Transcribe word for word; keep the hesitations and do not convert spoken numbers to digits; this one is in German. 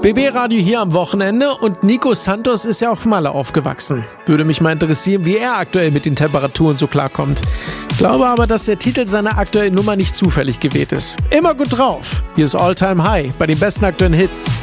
B B-Radio hier am Wochenende und Nico Santos ist ja auf Malle aufgewachsen. Würde mich mal interessieren, wie er aktuell mit den Temperaturen so klarkommt. Glaube aber, dass der Titel seiner aktuellen Nummer nicht zufällig gewählt ist. Immer gut drauf. Hier ist All Time High bei den besten aktuellen Hits.